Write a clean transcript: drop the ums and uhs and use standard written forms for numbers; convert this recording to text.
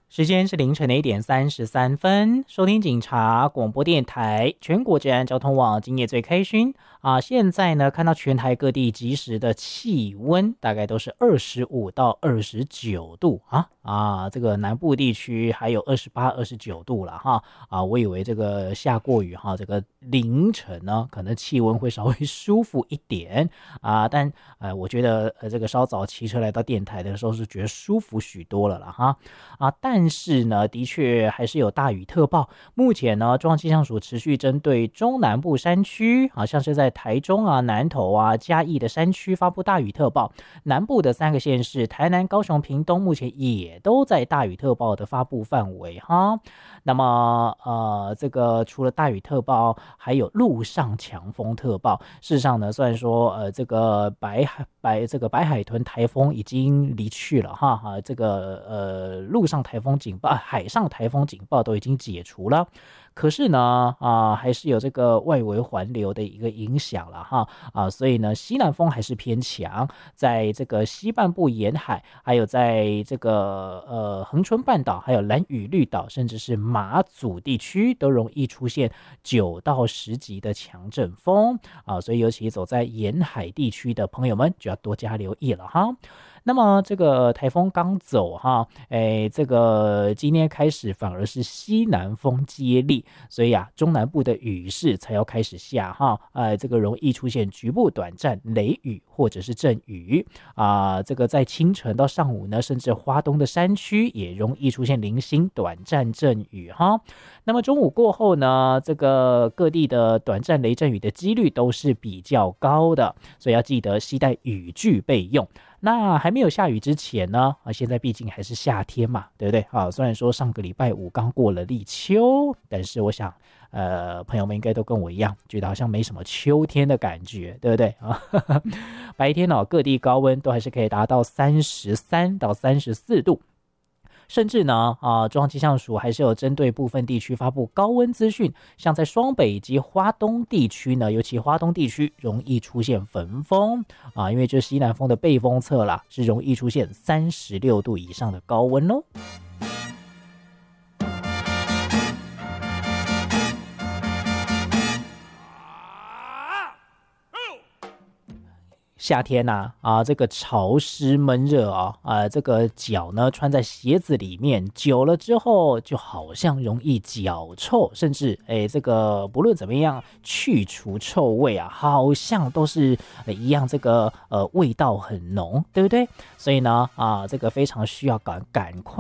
时间是凌晨的1:33，收听警察广播电台全国治安交通网，今夜最开心啊！现在呢，看到全台各地即时的气温大概都是25到29度这个南部地区还有28、29度了哈我以为这个下过雨哈，这个凌晨呢可能气温会稍微舒服一点但我觉得这个稍早骑车来到电台的时候是觉得舒服许多了啦哈但是呢，的确还是有大雨特报。目前呢，中央气象署持续针对中南部山区像是在台中南投嘉义的山区发布大雨特报。南部的3个县市台南、高雄、屏东目前也都在大雨特报的发布范围哈。那么这个除了大雨特报，还有陆上强风特报。事实上呢，虽然说这个白海豚台风已经离去了这个陆上台风警报、海上台风警报都已经解除了，可是呢还是有这个外围环流的一个影响了所以呢西南风还是偏强，在这个西半部沿海，还有在这个恒春半岛，还有兰屿绿岛，甚至是马祖地区都容易出现9到10级的强阵风所以尤其走在沿海地区的朋友们就要多加留意了哈。那么这个台风刚走这个今天开始反而是西南风接力，所以中南部的雨势才要开始下这个容易出现局部短暂雷雨或者是阵雨这个在清晨到上午呢，甚至花东的山区也容易出现零星短暂阵雨那么中午过后呢，这个各地的短暂雷阵雨的几率都是比较高的，所以要记得携带雨具备用。那还没有下雨之前呢现在毕竟还是夏天嘛，对不对虽然说上个礼拜五刚过了立秋，但是我想朋友们应该都跟我一样觉得好像没什么秋天的感觉，对不对白天各地高温都还是可以达到33到34度，甚至呢中央气象署还是有针对部分地区发布高温资讯，像在双北以及花东地区呢，尤其花东地区容易出现焚风因为这西南风的背风侧啦，是容易出现36度以上的高温咯。夏天这个潮湿闷热这个脚呢穿在鞋子里面久了之后，就好像容易脚臭，甚至这个不论怎么样去除臭味好像都是一样，这个味道很浓，对不对？所以呢这个非常需要赶快